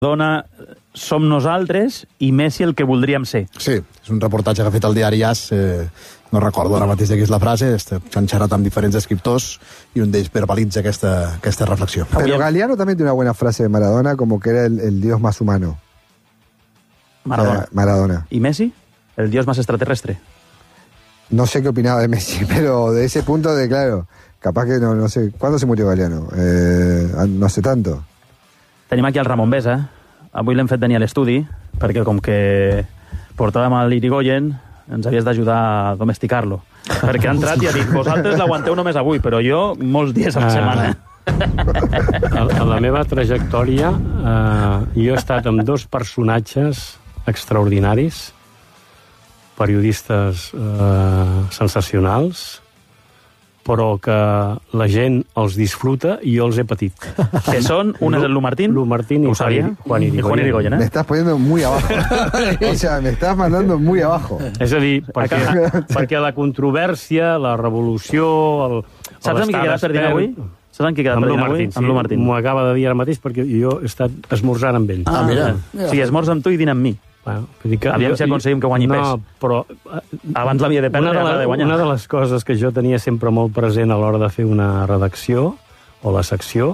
Maradona som nosaltres i Messi el que voldríem ser. Sí, és un reportatge que ha fet el diari AS, no recordo ara mateix de qui és la frase, s'han xerrat amb diferents escriptors i un d'ells verbalitza aquesta reflexió. Pero Galeano también tiene una buena frase de Maradona, como que era el dios más humano. Maradona. O sea, Maradona. ¿Y Messi? El dios más extraterrestre. No sé qué opinaba de Messi, pero de ese punto de, claro, capaz que no sé. ¿Cuándo se murió Galeano? No hace tanto. Tenim aquí el Ramon Besa. Avui l'hem fet venir a l'estudi, perquè com que portàvem a l'Irigoyen, ens havies d'ajudar a domesticar-lo. Perquè ha entrat i ha dit, vosaltres l'aguanteu només avui, però jo molts dies a la setmana. En la meva trajectòria, jo he estat amb dos personatges extraordinaris, periodistes sensacionals, però que la gent els disfruta i jo els he patit. Que són, un és el Lu Martín i Juan Irigoyen. Me estás poniendo muy abajo. O sea, me estás mandando muy abajo. És a dir, perquè la controvèrsia, la revolució... Saps amb qui quedat per dinar avui? Saps amb qui quedat per dinar avui? Amb Lu Martín. M'ho acaba de dir ara mateix perquè jo he estat esmorzant amb ell. Ah, mira. Sí, esmorza amb tu i dina amb mi. Aviam si aconseguim que guanyi pes. No, però... Abans l'havia de perdre, ara de guanyar. Una de les coses que jo tenia sempre molt present a l'hora de fer una redacció, o la secció,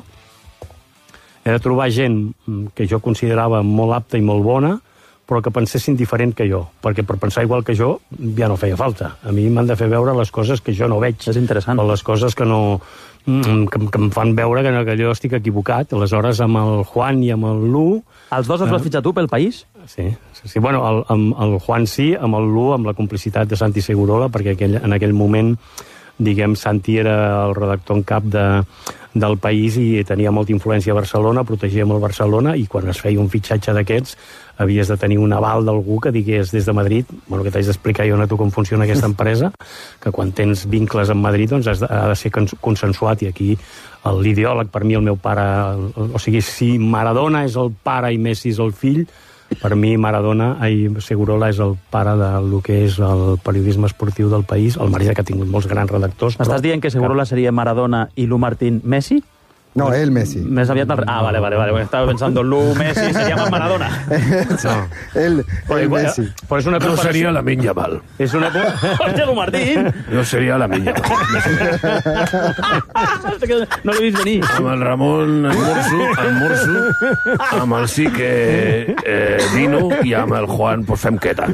era trobar gent que jo considerava molt apta i molt bona, però que pensessin diferent que jo, perquè per pensar igual que jo ja no feia falta. A mi m'han de fer veure les coses que jo no veig. És interessant. O les coses que no... que em fan veure que jo estic equivocat. Aleshores, amb el Juan i amb el Lu... Els dos els vas fitxar tu pel País? Sí. Bueno, el Juan sí, amb el Lu, amb la complicitat de Santi Segurola, perquè en aquell moment, diguem, Santi era el redactor en cap del País i tenia molta influència a Barcelona, protegia molt Barcelona, i quan es feia un fitxatge d'aquests havies de tenir un aval d'algú que digués des de Madrid, bueno, que t'haig d'explicar jo a tu com funciona aquesta empresa, que quan tens vincles amb Madrid doncs ha de ser consensuat, i aquí l'ideòleg, per mi, el meu pare... O sigui, si Maradona és el pare i Messi és el fill, per mi Segurola és el pare del que és el periodisme esportiu del País, el Maria, que ha tingut molts grans redactors. M'estàs dient que Segurola seria Maradona i Lu Martín Messi? No, él Messi. Més aviat al... Ah, vale. Estava pensando Lu Messi seria más Maradona. No. Él Messi. Però és una no seria la Minya Val. És una... Hòstia, Lu Martín! No seria la Minya Val. No l'he vist venir. Amb el Ramon Murso, amb el Sique Dino i amb el Juan pues fem queta.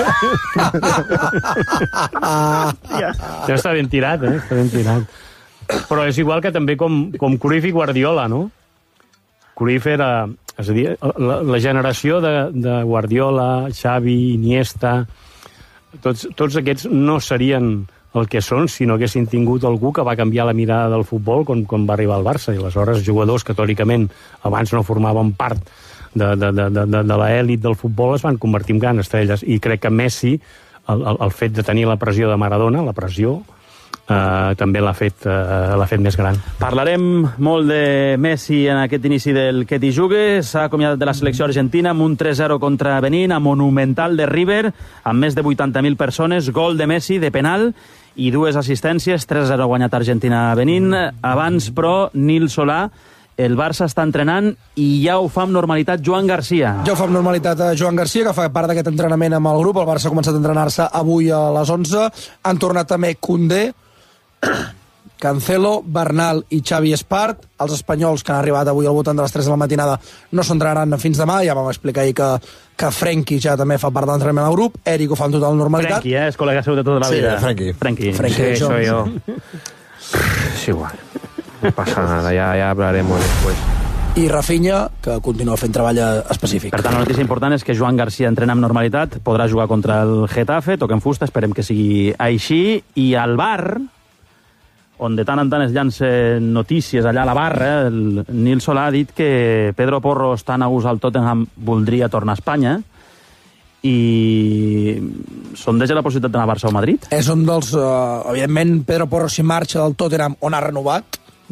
Ja està ben tirat, Està ben tirat. Però és igual que també com Cruyff i Guardiola, no? Cruyff era... És a dir, la generació de Guardiola, Xavi, Iniesta... Tots aquests no serien el que són si no haguessin tingut algú que va canviar la mirada del futbol quan va arribar al Barça. I aleshores jugadors que, teòricament, abans no formaven part de l'elit del futbol es van convertir en grans estrelles. I crec que Messi, el fet de tenir la pressió de Maradona, la pressió... també l'ha fet més gran. Parlarem molt de Messi en aquest inici del Que t'hi jugue. S'ha acomiadat de la selecció argentina amb un 3-0 contra Benín, a Monumental de River, amb més de 80.000 persones, gol de Messi de penal i 2 assistències. 3-0 ha guanyat Argentina a Benín. Abans, però, Nil Solà, el Barça està entrenant i ja ho fa amb normalitat Joan Garcia. Ja ho fa amb normalitat Joan Garcia, que fa part d'aquest entrenament amb el grup. El Barça ha començat a entrenar-se avui a les 11. Han tornat també Koundé, Cancelo, Bernal i Xavi Espart. Els espanyols que han arribat avui al voltant de les 3 de la matinada no s'entrenaran fins demà. Ja vam explicar ahir que Frenkie ja també fa part de l'entrenament al grup. Eric ho fa amb total normalitat. Frenkie, és col·lega seu de tota la vida. Sí, Frenkie. Sí, soy yo. Es igual. No pasa nada, ya hablaremos después. I Rafinha, que continua fent treball específic. Per tant, la notícia important és que Joan Garcia entrena amb normalitat, podrà jugar contra el Getafe, toquem fusta, esperem que sigui així, i al bar, on de tant en tant es llancen notícies allà a la barra, el Nil Solà ha dit que Pedro Porro, tan a gust al Tottenham, voldria tornar a Espanya i sondeja la possibilitat d'anar a Barça o Madrid? És un dels... evidentment, Pedro Porro, si marxa del Tottenham, on ha renovat,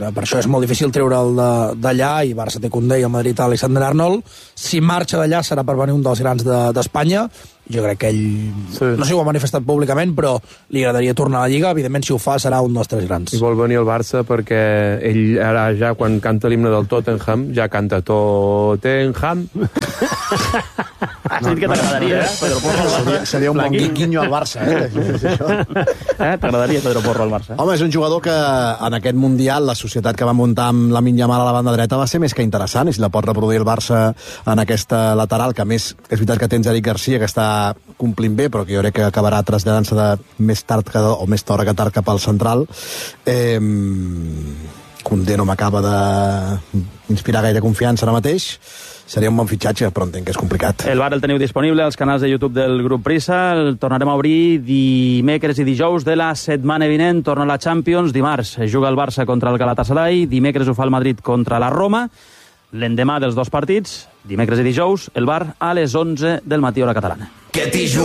Per això és molt difícil treure'l d'allà, i Barça té Koundé i el Madrid Alexander Arnold. Si marxa d'allà serà per venir un dels grans d'Espanya. Jo crec que ell, no sé si ho ha manifestat públicament, però li agradaria tornar a la Lliga. Evidentment, si ho fa, serà un dels 3 grans. I vol venir al Barça perquè ell ara ja, quan canta l'himne del Tottenham, ja canta Tottenham. Has dit que t'agradaria, Pedro Porro al Barça? Seria un bon guinyo al Barça, T'agradaria Pedro Porro al Barça? Home, és un jugador que en aquest Mundial la societat que va muntar amb Lamine Yamal a la banda dreta va ser més que interessant, i si la pot reproduir el Barça en aquesta lateral, que a més és veritat que tens Eric Garcia, que està complint bé, però que jo crec que acabarà traslladant-se més tard o més d'hora que tard cap al central. Koundé no m'acaba d'inspirar gaire confiança ara mateix. Seria un bon fitxatge, però entenc que és complicat. El bar el teniu disponible als canals de YouTube del grup Prisa. El tornarem a obrir dimecres i dijous de la setmana vinent. Torna la Champions. Dimarts juga el Barça contra el Galatasaray. Dimecres ho fa el Madrid contra la Roma. L'endemà dels 2 partits, dimecres i dijous, el bar a les 11 del matí hora catalana.